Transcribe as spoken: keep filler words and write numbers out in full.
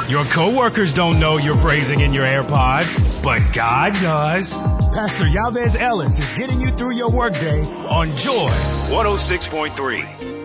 Your coworkers don't know you're praising in your AirPods, but God does. Pastor Yavez Ellis is getting you through your workday on Joy one oh six point three.